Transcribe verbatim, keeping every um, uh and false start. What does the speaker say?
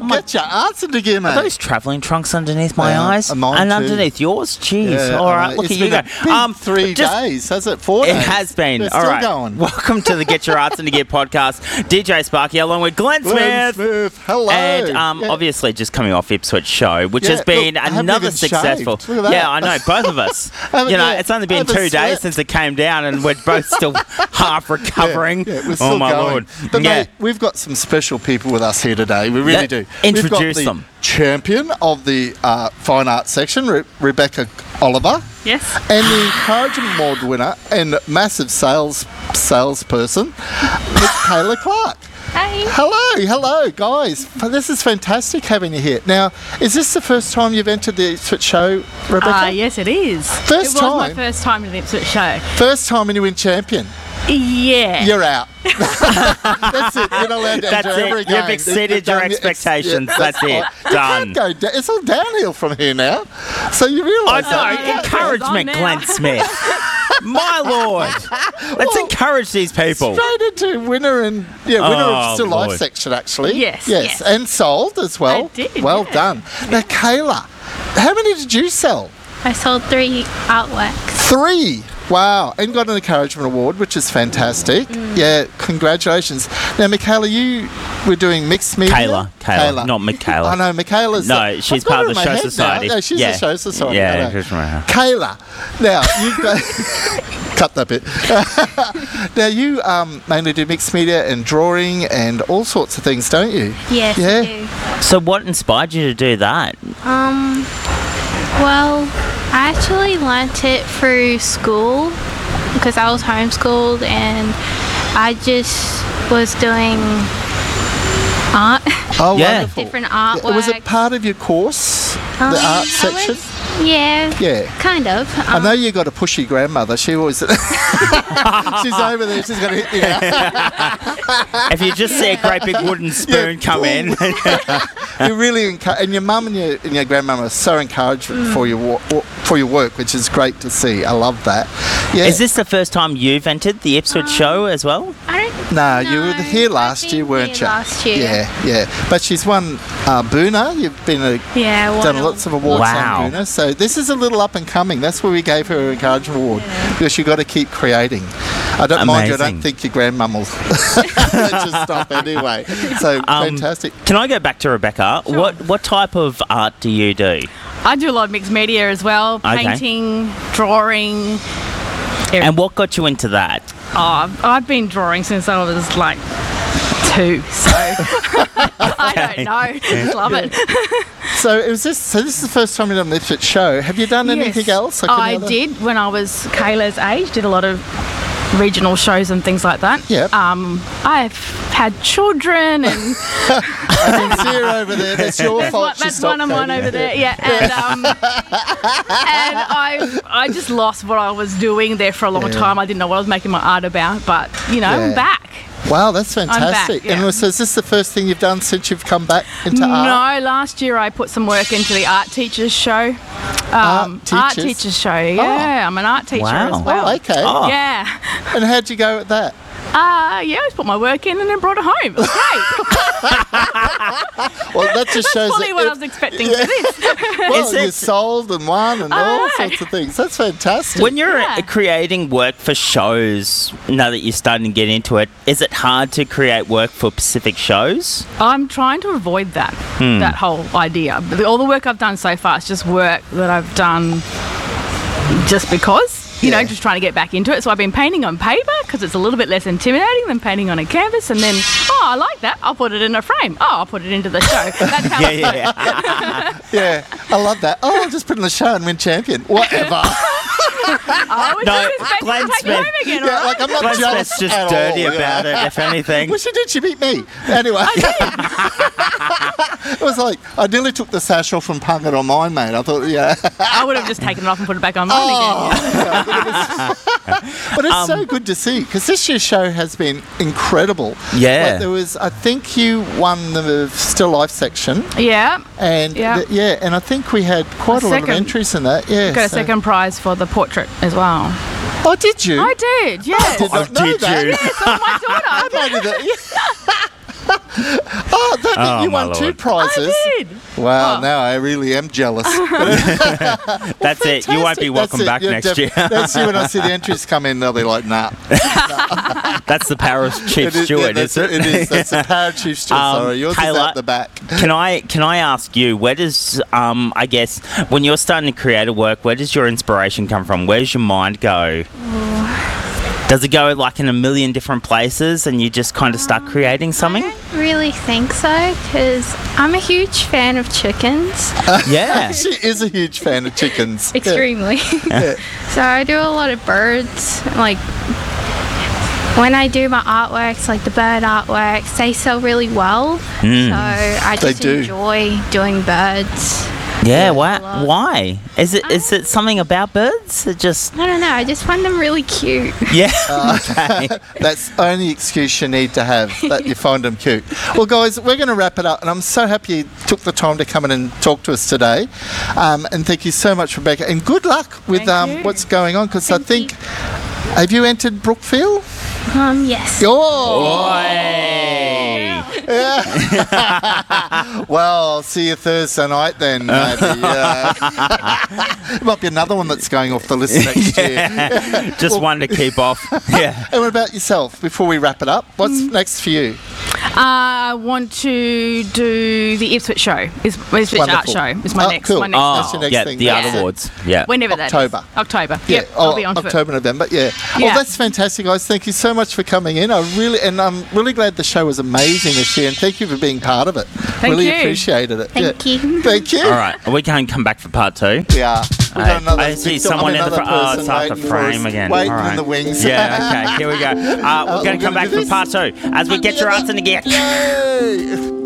my, get your arts into gear, mate. are those travelling trunks underneath my Yeah, eyes? and mine and too. underneath yours? Jeez. Yeah, All I right, know. look It's at you been go. a big Um, three just- days, has it? Four It days. has been. We're All still right. going. Welcome to the Get Your Arts Into Gear podcast. D J Sparky along with Glenn, Glenn Smith. Smith, hello. And um, Yeah. obviously just coming off Ipswich show, which Yeah, has been look, I haven't another even successful. shaved. Look at that. Yeah, I know, both of us. Haven't- you know, yeah, it's only been haven't two days slept. since it came down, and we're both still half recovering. Yeah, yeah, we're oh still my going. lord! But yeah. mate, we've got some special people with us here today. We really Let- do. introduce we've got the them. champion of the uh, fine arts section, Re- Rebecca Oliver, Yes. and the encouragement award winner and massive sales salesperson, Michaela Clark. Hey. Hello, hello, guys. This is fantastic having you here. Now, is this the first time you've entered the Ipswich show, Rebecca? Uh, yes, it is. First it was my time? first time in the Ipswich show. First time and you win champion. Yeah. You're out. That's it. You're not allowed to That's enter it. every You've game. exceeded You've your done- it's- expectations. yeah, That's it. You Done. can't go da- it's all downhill from here now. So you I realise know. that. yeah, Encouragement, it's on Glenn now. Smith. My lord. Let's Well, encourage these people. Straight into winner and yeah, winner Oh, of Still Life Lord. section actually. Yes, yes, yes. and sold as well. I did, Well yeah. done. Now, Kayla, how many did you sell? I sold three artworks. Three. Wow, and got an encouragement award, which is fantastic. Mm. Yeah, congratulations. Now, Michaela, you were doing mixed media. Kayla, Kayla, not Michaela. I know, Michaela's. No, she's I've got part her of the in my Show head now. Society. No, she's Yeah. the Show Society. Yeah, I know. just remember her. Kayla, now you've got. Cut that bit. Now, you um, mainly do mixed media and drawing and all sorts of things, don't you? Yes, Yeah. I So what inspired you to do that? do. Um, well, I actually learnt it through school because I was homeschooled and I just was doing art, Oh, Yeah. wonderful. different Yeah, artwork. was it part of your course, Um, the art I section? was- yeah, Yeah. kind of. I Um, know you got a pushy grandmother. She always. She's over there. She's going to hit you now. If you just see a great big wooden spoon come in. You really encourage, and your mum and your and your grandmum are so encouraging for your wo- wo- for your work, which is great to see. I love that. Yeah. Is this the first time you've entered the Ipswich show as well? I don't. No, you were No, here I've last been year, weren't here you? last year. Yeah, yeah. But she's won uh, Boona. You've been a, Yeah, one done of- lots of awards Wow. on Boona. So this is a little up and coming. That's where we gave her an encouragement award because you got to keep creating. I don't mind you. I don't Amazing. think your grandmum will let you stop anyway. So Um, fantastic. Can I go back to Rebecca? What what type of art do you do? I do a lot of mixed media as well. Okay. Painting, drawing. And what got you into that? Oh, I've, I've been drawing since I was like two, so I don't know. I just love it. So it was this. So this is the first time you've done the Ipswich show. Have you done anything Yes. else? Like I any other- did when I was Kayla's age. Did a lot of regional shows and things like that. Yep. Um, I've had children, and I can see her over there. That's your that's, fault. what, she that's stopped one of mine dating over you. there. Yeah, and um, and I I just lost what I was doing there for a long Yeah. time. I didn't know what I was making my art about, but you know, Yeah. I'm back. Wow, that's back, fantastic. yeah. And so is this the first thing you've done since you've come back into art? No, last year I put some work into the art teachers show. Art Um, art teachers? teachers show. Yeah, I'm an art teacher Wow. as well. Oh, okay. Oh. Yeah. And how'd you go at that? Uh, yeah, I just put my work in and then brought it home. It was great. Well, that just shows Fully that what I it- was expecting Yeah. for this. well, Is you it- sold and won and I all know. sorts of things. That's fantastic. When you're Yeah. uh, creating work for shows, now that you're starting to get into it, is it hard to create work for specific shows? I'm trying to avoid that, Hmm. that whole idea. But the- all the work I've done so far is just work that I've done just because. You Yeah. know, just trying to get back into it. So I've been painting on paper because it's a little bit less intimidating than painting on a canvas. And then, oh, I like that. I'll put it in a frame. Oh, I'll put it into the show. That's how Yeah, it yeah, goes. yeah. Yeah, I love that. Oh, I'll just put in the show and win champion. Whatever. I was No, just expecting Glenn to take Smith- it home again, yeah, all right? like I'm not Glenn jealous Smith's just at dirty all, about yeah. it, if anything. Well, she did. She beat me. Anyway. It was like, I nearly took the sash off and hung it on mine, mate. I thought, yeah. I would have just taken it off and put it back on mine Oh, again. Yeah. But it's Um, so good to see because this year's show has been incredible. Yeah. Like there was, I think you won the Still Life section, Yeah. and Yeah. the- yeah, and I think we had quite a, A lot of second. entries in that. Yeah. Got a so- second prize for the portrait as well. Oh, did you? I did, yes. did not Oh, know did that. you? Yes, that was my daughter. I made it. Oh, that, Oh, you my won two Lord. prizes. I did. Wow, Oh. now I really am jealous. That's it. You won't be Fantastic. welcome That's it. back You're next def- year. That's you when I see the entries come in, they'll be like, nah. That's the power of Chief It is- Stewart, yeah, that's is it? It is. That's a power chief steward. Um, Sorry, yours Kayla- is out the back. Can I can I ask you, where does um I guess when you're starting to create a work, where does your inspiration come from? Where does your mind go? Does it go like in a million different places and you just kind of start creating something? I don't really think so because I'm a huge fan of chickens. Yeah. She is a huge fan of chickens. Yeah. Extremely. Yeah. So I do a lot of birds. Like when I do my artworks, like the bird artworks, they sell really well. Mm. So I They just do. enjoy doing birds. Yeah, a why? lot. Why? Is it is it something about birds? It just I don't know. I just find them really cute. yeah. Okay. That's the only excuse you need to have, that you find them cute. Well, guys, we're going to wrap it up, and I'm so happy you took the time to come in and talk to us today. Um, and thank you so much, Rebecca. And good luck with Thank um, you. what's going on, because I Thank think, have you entered Brookfield? Um, yes. Oh! Oi. Well, I'll see you Thursday night then, maybe. Uh, might be another one that's going off the list next year. Just one to keep off. Yeah. And what about yourself, before we wrap it up? What's next for you? Uh, I want to do the Ipswich show. Is Ipswich Art Wonderful. Show is my Oh, next cool. my next Oh, That's your next yeah, thing. the Yeah. art awards. Yeah. whenever that is. October. October. Yeah, Yep, I'll oh, be on to October, November. Yeah. Well, Yeah. that's fantastic, guys. Thank you so much for coming in. I really, and I'm really glad the show was amazing this year. And thank you for being part of it. Thank really you. appreciated it. Thank Yeah. you. Thank you. All right. Are we going to come back for part two? Yeah. We've got Hey, another I see big- someone in the another fr- oh, person it's off the waiting for us, frame again. Waiting All right. in the wings. Yeah, okay, here we go. Uh, we're we're going to come gonna back do for this. part two as we get your arts in again. Yay!